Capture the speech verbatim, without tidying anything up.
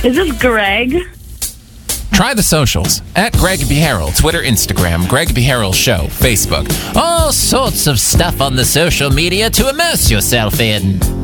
Is this Greg? Try the socials. At Greg B. Harrell, Twitter, Instagram, Greg B. Harrell Show, Facebook. All sorts of stuff on the social media to immerse yourself in.